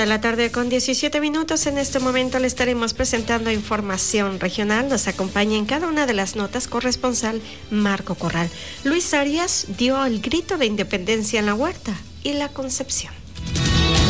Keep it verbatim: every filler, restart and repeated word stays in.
de la tarde con diecisiete minutos. En este momento le estaremos presentando información regional. Nos acompaña en cada una de las notas corresponsal Marco Corral. Luis Arias dio el grito de independencia en la Huerta y la Concepción.